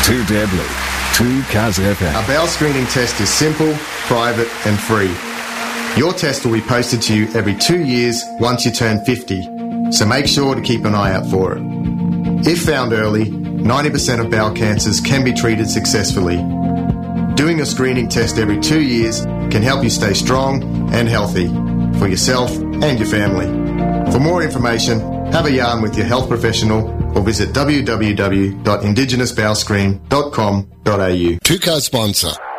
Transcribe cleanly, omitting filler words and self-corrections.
Too deadly. Too Kaz FM. Our bowel screening test is simple, private and free. Your test will be posted to you every 2 years once you turn 50, so make sure to keep an eye out for it. If found early, 90% of bowel cancers can be treated successfully. Doing a screening test every 2 years can help you stay strong and healthy for yourself and your family. For more information, have a yarn with your health professional or visit www.indigenousbowelscreen.com.au. Tucar sponsor.